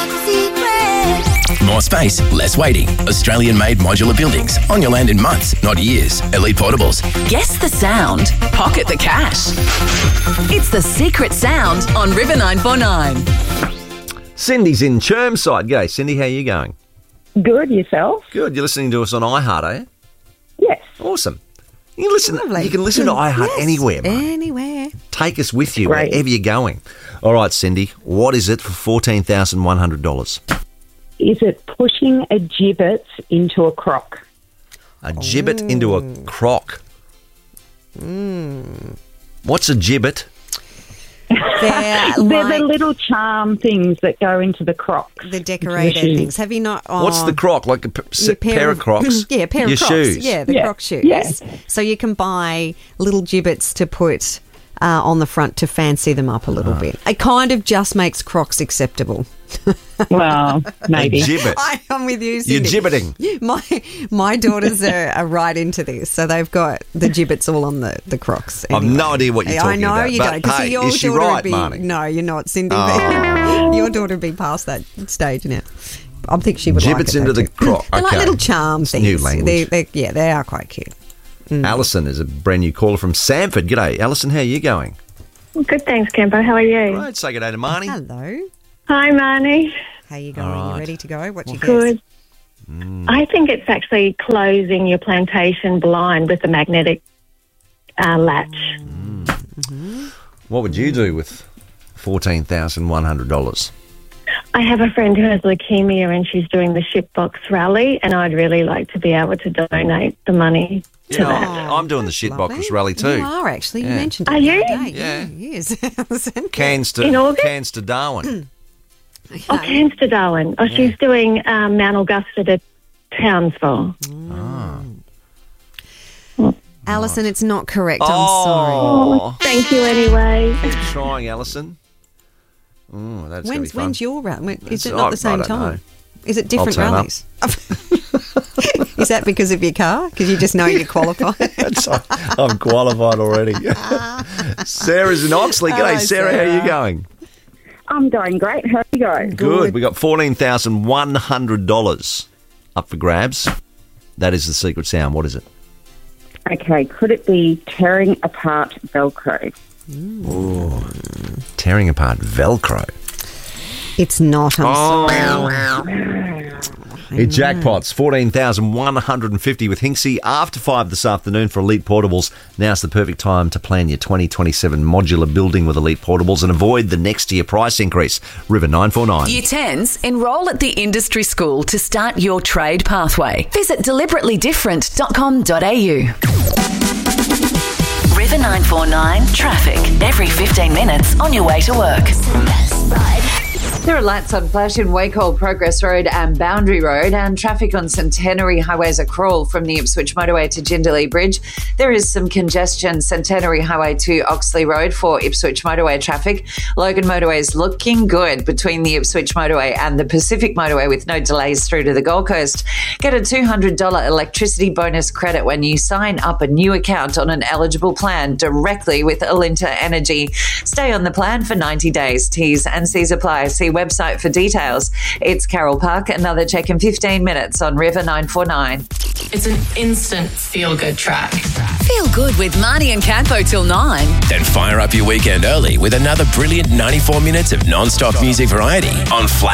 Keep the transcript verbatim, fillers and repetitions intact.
More space, less waiting. Australian-made modular buildings. On your land in months, not years. Elite Portables. Guess the sound. Pocket the cash. It's the secret sound on River nine four nine. Cindy's in Chermside. G'day, Cindy. How are you going? Good, yourself? Good. You're listening to us on iHeart, are you? Yes. Awesome. You can listen. Lovely. You can listen to iHeart Yes, anywhere, mate. Anywhere. Take us with you Great. wherever you're going. All right, Cindy. What is it for fourteen thousand one hundred dollars? Is it pushing a gibbet into a crock? A gibbet into a crock. What's a gibbet? They're They're like the little charm things that go into the crock. the decorated shoes. things. Have you not? Oh, What's the crock? Like a p- your set pair, of Crocs? Yeah, a pair Your of Crocs. shoes? Yeah, the Yeah. Croc shoes. Yeah. So you can buy little gibbets to put uh, on the front to fancy them up a little bit. It kind of just makes Crocs acceptable. Well, maybe. A gibbet. I am with you, You're Cindy. gibbeting. My my daughters are, are right into this, so they've got the gibbets all on the, the Crocs. I've anyway. no idea what you're I talking know about. you but don't. 'cause hey, your is she daughter right, would be, Marnie? No, you're not, Cindy. Oh. Your daughter would be past that stage now. I think she would Gibbets like it into though, the too. crock. They're like Okay. little charm It's things. new language. They, they, yeah, they are quite cute. Alison is a brand new caller from Sanford. G'day, Alison. How are you going? Good, thanks, Campo. How are you? Right, say good day to Marnie. Hello. Hi, Marnie. How you going? All right. You ready to go? What's your guess? Good. I think it's actually closing your plantation blind with a magnetic uh, latch. What would you do with fourteen thousand one hundred dollars? I have a friend who has leukemia and she's doing the Shipbox rally, and I'd really like to be able to donate the money to Yeah, that. I'm, I'm doing the shitbox Lovely. rally too. You are actually. You Yeah. mentioned it. Are the you? other day. Yeah. Yes. Alison. Cans In to August? cans to Darwin. Oh, Cairns to Darwin. Oh, she's doing um, Mount Augusta to Townsville. Alison, it's not correct. I'm Oh, Thank you anyway. keep trying, Alison. Oh, that's sorry. gonna be When's, fun. when's your rally? When- Is It's- it not I- the same I don't time? know. Is it different turn up. rallies? Is that because of your car? Because you just know you're qualified? That's- I'm qualified already. Sarah's in Oxley. G'day, Hello, Sarah. How are you Sarah. going? I'm going great. How are you going? Good. We got fourteen thousand one hundred dollars up for grabs. That is the secret sound. What is it? Okay, could it be tearing apart Velcro? Tearing apart Velcro. It's not. I'm Oh. sorry. It jackpots fourteen thousand one hundred fifty with Hinksy after five this afternoon for Elite Portables. Now's the perfect time to plan your twenty twenty-seven modular building with Elite Portables and avoid the next year price increase. River nine four nine. Year tens, enrol at the industry school to start your trade pathway. Visit deliberately different dot com dot a u. River nine four nine traffic every fifteen minutes on your way to work. There are lights on Flash in Wacol, Progress Road and Boundary Road, and traffic on Centenary Highway's a crawl from the Ipswich Motorway to Jindalee Bridge. There is some congestion Centenary Highway to Oxley Road for Ipswich Motorway traffic. Logan Motorway is looking good between the Ipswich Motorway and the Pacific Motorway with no delays through to the Gold Coast. Get a two hundred dollars electricity bonus credit when you sign up a new account on an eligible plan directly with Alinta Energy. Stay on the plan for ninety days. T's and C's apply. See website for details. It's Carol Park. Another check in fifteen minutes on River nine four nine. It's an instant feel-good track. Feel good with Marnie and Campo till nine. Then fire up your weekend early with another brilliant ninety-four minutes of non-stop music variety on Flash.